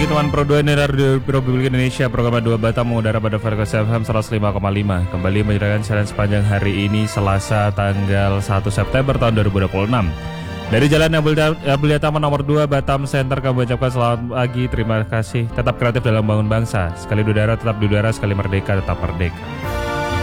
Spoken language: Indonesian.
teman Pro 2 ini Radio Republik Indonesia. Program 2 Batam mengudara pada frekuensi FM 105,5. Kembali menjalankan siaran sepanjang hari ini Selasa tanggal 1 September tahun 2026. Dari Jalan Abelia Taman nomor 2 Batam Center kami ucapkan selamat pagi. Terima kasih. Tetap kreatif dalam membangun bangsa. Sekali di udara tetap di udara, sekali merdeka tetap merdeka.